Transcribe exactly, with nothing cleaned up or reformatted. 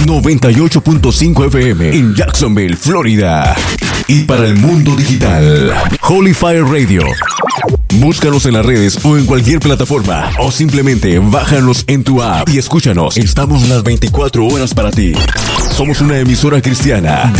noventa y ocho punto cinco F M en Jacksonville, Florida. Y para el mundo digital, Holy Fire Radio. Búscanos en las redes o en cualquier plataforma, o simplemente bájanos en tu app y escúchanos. Estamos las veinticuatro horas para ti. Somos una emisora cristiana.